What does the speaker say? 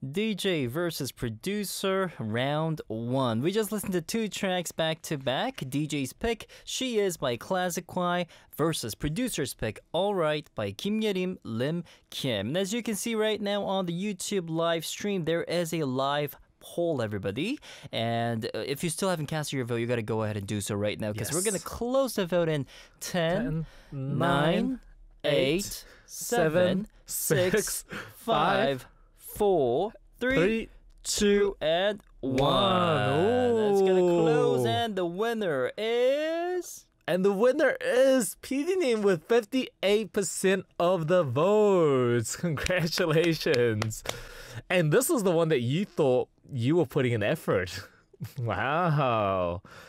DJ versus producer, round one. We just listened to two tracks back to back. DJ's pick, She Is by Classic Kwai versus producer's pick, Alright by Kim Yerim, Lim Kim. And as you can see right now on the YouTube live stream, there is a live poll, everybody. And if you still haven't cast your vote, you got to go ahead and do so right now because we're going to close the vote in 10, 9, 8, 7, 6, 5, 4, 3, 2, and 1. It's going to close, and the winner is... And the winner is PD Name with 58% of the votes. Congratulations. And this is the one that you thought you were putting in effort. Wow.